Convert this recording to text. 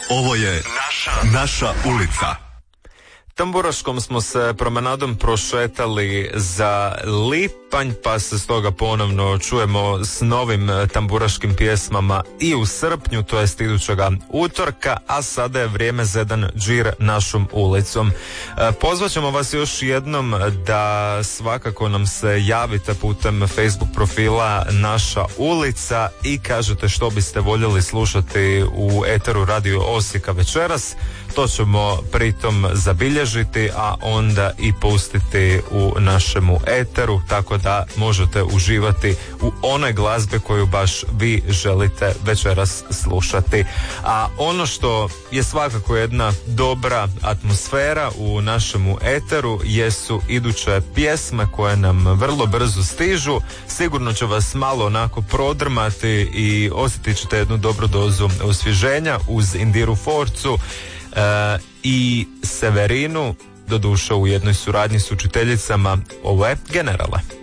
Ovo je naša ulica. Tamburaškom smo se promenadom prošetali za lipanj, pa se stoga ponovno čujemo s novim tamburaškim pjesmama i u srpnju, to jest idućega utorka, a sada je vrijeme za jedan džir našom ulicom. Pozvat ćemo vas još jednom da svakako nam se javite putem Facebook profila Naša ulica i kažete što biste voljeli slušati u eteru Radio Osijeka večeras. To ćemo pritom zabilježiti, a onda i pustiti u našemu eteru, tako da možete uživati u onoj glazbi koju baš vi želite večeras slušati. A ono što je svakako jedna dobra atmosfera u našemu eteru jesu iduće pjesme koje nam vrlo brzo stižu. Sigurno će vas malo onako prodrmati i osjetit ćete jednu dobru dozu osvježenja uz Indiru Forcu i Severinu, doduše u jednoj suradnji s učiteljicama ove generale.